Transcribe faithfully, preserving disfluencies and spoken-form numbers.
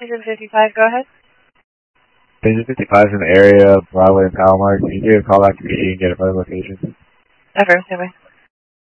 Engine fifty-five, go ahead. Engine fifty-five is in the area of Broadway and Palomar. Can you give a call back to me and get a further location? Okay, anyway.